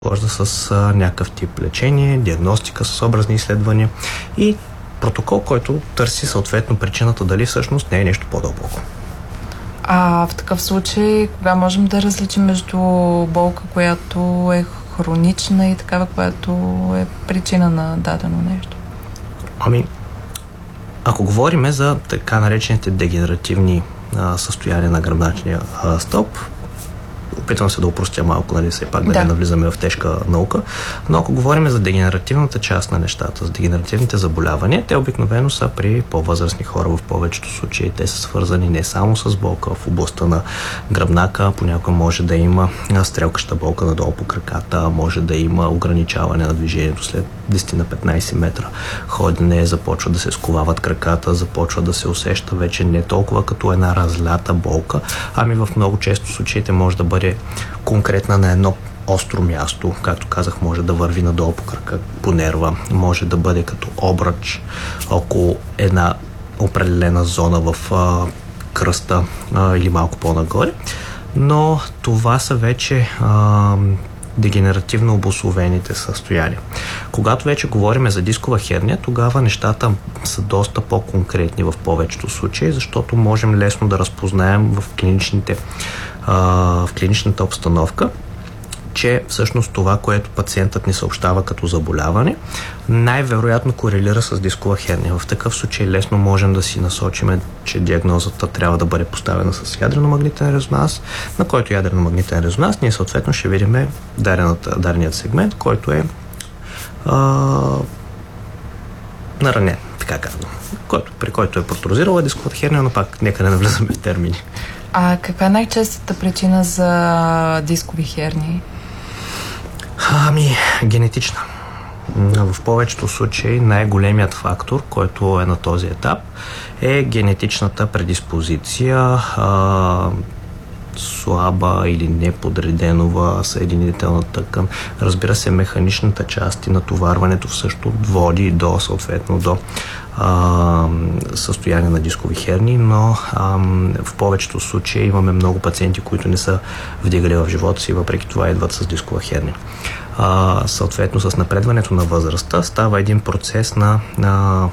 подхожда с някакъв тип лечение, диагностика с образни изследвания и протокол, който търси съответно причината дали всъщност не е нещо по-дълбоко. А в такъв случай, кога можем да различим между болка, която е хронична и такава, която е причина на дадено нещо? Ако говорим за така наречените дегенеративни състояния на гръбначния стълб, опитвам се да упростя малко, нали, все пак да не навлизаме в тежка наука, но ако говорим за дегенеративната част на нещата, за дегенеративните заболявания, те обикновено са при по-възрастни хора в повечето случаи. Те са свързани не само с болка в областта на гръбнака, понякога може да има стрелкаща болка надолу по краката, може да има ограничаване на движението след 10 на 15 метра ходене, започва да се сковават краката, започва да се усеща вече не толкова като една разлята болка, ами в много често случаите може да бъде конкретна на едно остро място, както казах, може да върви надолу по крака, по нерва, може да бъде като обръч около една определена зона в кръста или малко по-нагоре, но това са вече дегенеративно обусловените състояния. Когато вече говорим за дискова херния, тогава нещата са доста по-конкретни в повечето случаи, защото можем лесно да разпознаем в клиничната обстановка, че всъщност това, което пациентът ни съобщава като заболяване, най-вероятно корелира с дискова херния. В такъв случай лесно можем да си насочим, че диагнозата трябва да бъде поставена с ядрено-магнитен резонанс, на който ядрено-магнитен резонанс ние съответно ще видим даденият сегмент, който е наранен, така казвам, при който е протрузирала дисковата херния, но пак нека не навлизаме в термини. А каква е най-честата причина за дискови хернии? Генетична. В повечето случаи най-големият фактор, който е на този етап, е генетичната предиспозиция, слаба или неподреденова съединителна тъкан. Разбира се, механичната част и натоварването също води до състояние на дискови хернии, но в повечето случаи имаме много пациенти, които не са вдигали в живота си, въпреки това идват с дискова херния. Съответно, с напредването на възрастта става един процес на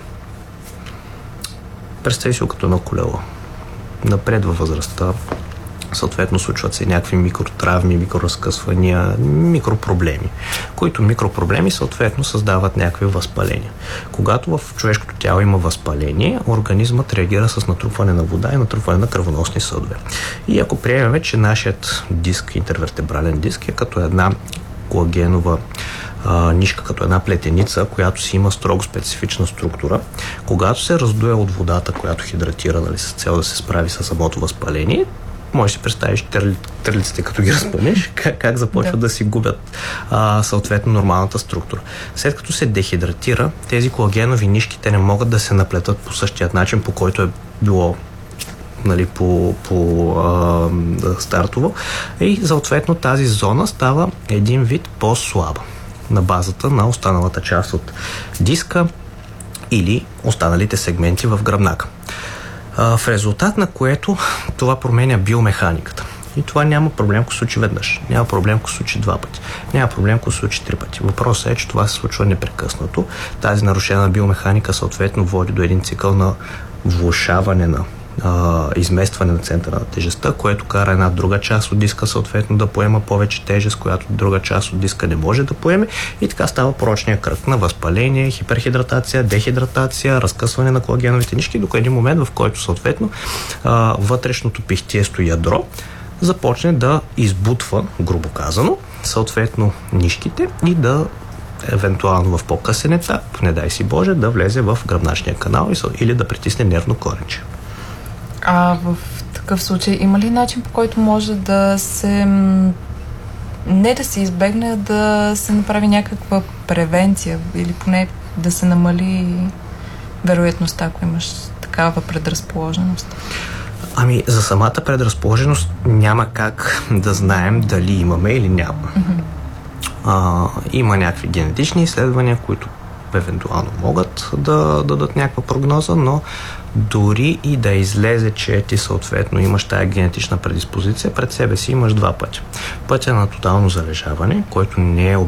представи си като едно колело. Напредва възрастта, съответно случват се някакви микротравми, микроразкъсвания, микропроблеми, които микропроблеми съответно създават някакви възпаления. Когато в човешкото тяло има възпаление, организмът реагира с натрупване на вода и натрупване на кръвоносни съдове. И ако приемем, че нашият диск, интервертебрален диск, е като една колагенова нишка, като една плетеница, която си има строго специфична структура, когато се раздуе от водата, която хидратира, нали, с цел да се справи с самото възпаление, може да си представиш търлиците, като ги разпънеш, как започват да си губят съответно нормалната структура. След като се дехидратира, тези колагенови нишки, те не могат да се наплетат по същия начин, по който е било, нали, по стартово, и съответно тази зона става един вид по-слаба на базата на останалата част от диска или останалите сегменти в гръбнака. В резултат на което това променя биомеханиката. И това няма проблем, ако се случи веднъж. Няма проблем, ако се случи 2 пъти. Няма проблем, ако се случи 3 пъти. Въпросът е, че това се случва непрекъснато. Тази нарушена биомеханика съответно води до един цикъл на влошаване на изместване на центъра на тежестта, което кара една друга част от диска съответно да поема повече тежест, която друга част от диска не може да поеме, и така става порочния кръг на възпаление, хиперхидратация, дехидратация, разкъсване на колагеновите нишки, до един момент, в който съответно вътрешното пихтиесто ядро започне да избутва, грубо казано, съответно нишките и да евентуално в по-късен етап, не дай си Боже, да влезе в гръбначния канал или да притисне нервно коренче. В такъв случай има ли начин, по който може да се не да се избегне, да се направи някаква превенция или поне да се намали вероятността, ако имаш такава предразположеност? За самата предразположеност няма как да знаем дали имаме или няма. Има някакви генетични изследвания, които евентуално могат да дадат някаква прогноза, но дори и да излезе, че ти съответно имаш тая генетична предиспозиция, пред себе си имаш два пътя. Пътя на тотално залежаване, който не е